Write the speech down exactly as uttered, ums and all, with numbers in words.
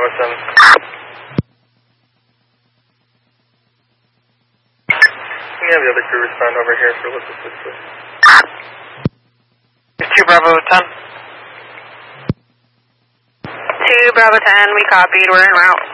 Bravo seven. Can you have the other crew respond over here for Lift six, please? two Bravo ten. two Bravo ten, we copied, we're en route.